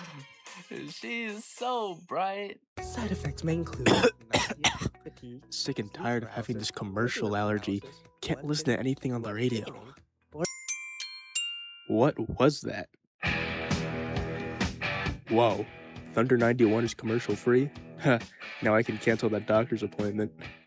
She's so bright. Side effects may include nausea, fatigue, Sick and sleep tired of having paralysis, this commercial liver allergy. paralysis, Can't blood listen to thinning, anything on the blood radio. thickening, What was that? Whoa. Thunder 91 is commercial free? Huh, now I can cancel that doctor's appointment.